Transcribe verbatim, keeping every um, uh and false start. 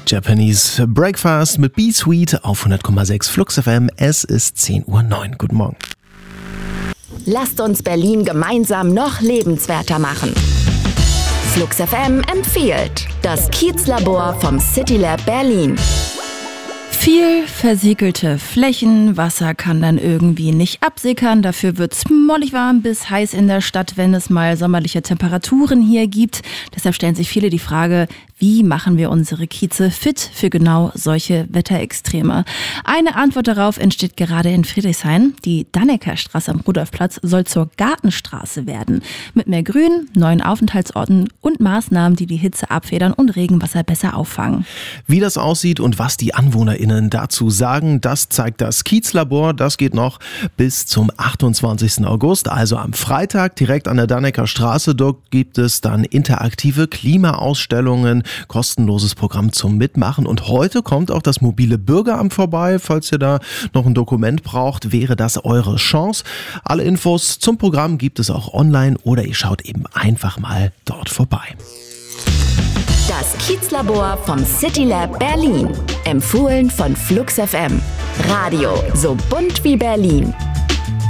Japanese Breakfast mit B-Sweet auf hundert Komma sechs Flux F M. Es ist zehn Uhr neun. Guten Morgen. Lasst uns Berlin gemeinsam noch lebenswerter machen. Flux F M empfiehlt das Kiezlabor vom CityLab Berlin. Viel versiegelte Flächen, Wasser kann dann irgendwie nicht absickern, dafür wird's mollig warm bis heiß in der Stadt, wenn es mal sommerliche Temperaturen hier gibt. Deshalb stellen sich viele die Frage, wie machen wir unsere Kieze fit für genau solche Wetterextreme? Eine Antwort darauf entsteht gerade in Friedrichshain. Die Dannekerstraße am Rudolfplatz soll zur Gartenstraße werden. Mit mehr Grün, neuen Aufenthaltsorten und Maßnahmen, die die Hitze abfedern und Regenwasser besser auffangen. Wie das aussieht und was die AnwohnerInnen dazu sagen, das zeigt das Kiezlabor. Das geht noch bis zum achtundzwanzigsten August, also am Freitag direkt an der Dannekerstraße. Dort gibt es dann interaktive Klimaausstellungen, kostenloses Programm zum Mitmachen. Und heute kommt auch das mobile Bürgeramt vorbei. Falls ihr da noch ein Dokument braucht, wäre das eure Chance. Alle Infos zum Programm gibt es auch online oder ihr schaut eben einfach mal dort vorbei. Das Kiezlabor vom CityLab Berlin. Empfohlen von Flux F M. Radio so bunt wie Berlin.